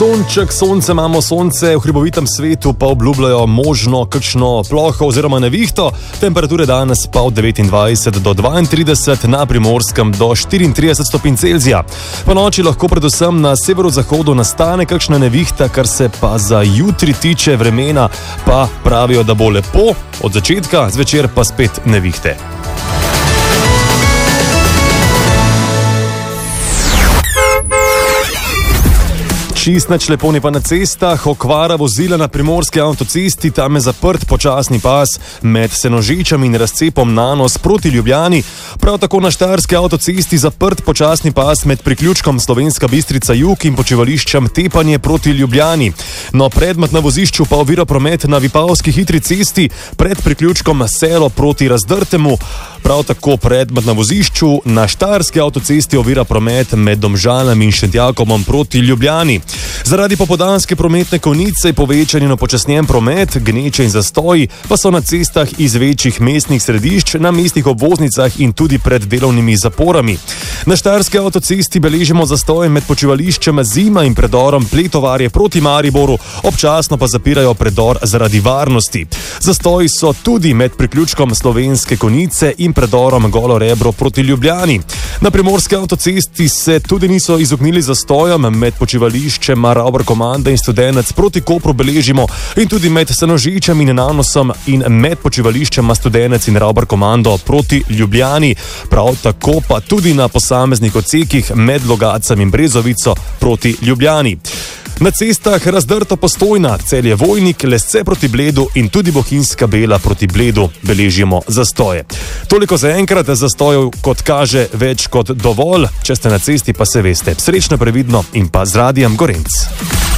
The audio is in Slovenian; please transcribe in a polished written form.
Sonček, sonce imamo, sonce v hribovitem svetu pa obljubljajo možno kakšno ploho oziroma nevihto. Temperature danes pa od 29 do 32, na Primorskem do 34 stopinj Celzija. Po noči lahko predvsem na severozahodu nastane kakšna nevihta, kar se pa za jutri tiče vremena, pa pravijo, da bo lepo, od začetka, zvečer pa spet nevihte. Čist nič lepo ni pa na cestah, okvara vozila na primorski avtocesti, tam je zaprt počasni pas med Senožečem in razcepom Nanos proti Ljubljani. Prav tako na štajerski avtocesti zaprt počasni pas med priključkom Slovenska Bistrica Jug in počivališčem Tepanje proti Ljubljani. No, predmet na vozišču pa ovira promet na Vipavski hitri cesti pred priključkom Selo proti Razdrtemu. Prav tako predmet na vozišču na štajerski avtocesti ovira promet med Domžalami in Šentjakom proti Ljubljani. Zaradi popoldanske prometne konice je povečan in upočasnjen promet, gneče in zastoji pa so na cestah iz večjih mestnih središč, na mestnih obvoznicah in tudi pred delovnimi zaporami. Na štajerski avtocesti beležimo zastoje med počivališčem Zima in predorom Pletovarje proti Mariboru, občasno pa zapirajo predor zaradi varnosti. Zastoji so tudi med priključkom Slovenske Konice in predorom Golo Rebro proti Ljubljani. Na primorski avtocesti se tudi niso izognili zastojem med počivališčem Ravbar Komanda in Studenec proti Kopru beležimo in tudi med Senožečem in Nanosom in med počivališčem Studenec in Ravbar Komando proti Ljubljani. Prav tako pa tudi na posameznih odsekih med Logacem in Brezovico proti Ljubljani. Na cestah Razdrto Postojna, Celje Vojnik, Lesce proti Bledu in tudi Bohinjska Bela proti Bledu beležimo zastoje. Toliko za enkrat, zastojev kot kaže več kot dovolj, če ste na cesti pa se veste. Srečno, previdno in pa z Radijem Gorenc.